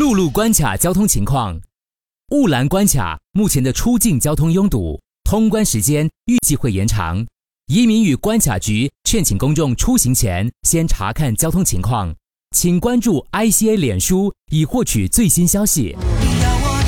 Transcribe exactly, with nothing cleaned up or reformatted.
陆路关卡交通情况：雾兰关卡目前的出境交通拥堵，通关时间预计会延长。移民与关卡局劝请公众出行前先查看交通情况，请关注 I C A 脸书以获取最新消息。